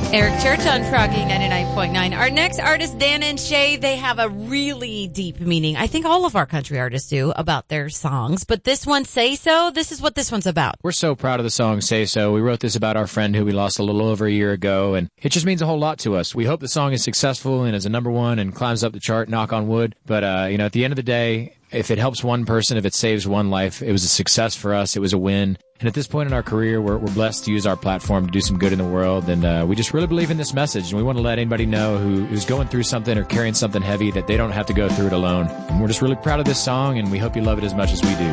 Eric Church on Froggy 99.9. Our next artist, Dan and Shay, they have a really deep meaning. I think all of our country artists do about their songs, but this one, Say So, this is what this one's about. We're so proud of the song Say So. We wrote this about our friend who we lost a little over a year ago, and it just means a whole lot to us. We hope the song is successful and is a number one and climbs up the chart, knock on wood. But, at the end of the day, if it helps one person, if it saves one life, it was a success for us. It was a win. And at this point in our career, we're blessed to use our platform to do some good in the world. And we just really believe in this message. And we want to let anybody know who's going through something or carrying something heavy that they don't have to go through it alone. And we're just really proud of this song, and we hope you love it as much as we do.